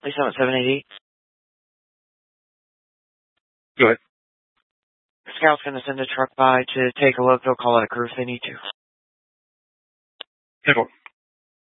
Please tell me 788. Go ahead. Scout's going to send a truck by to take a look. They'll call out a crew if they need to. 10-4.